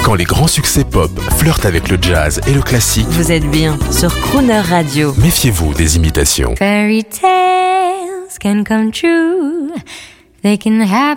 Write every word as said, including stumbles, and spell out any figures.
Quand les grands succès pop flirtent avec le jazz et le classique, vous êtes bien sur Crooner Radio. Méfiez-vous des imitations. Fairy tales can come true. They can happen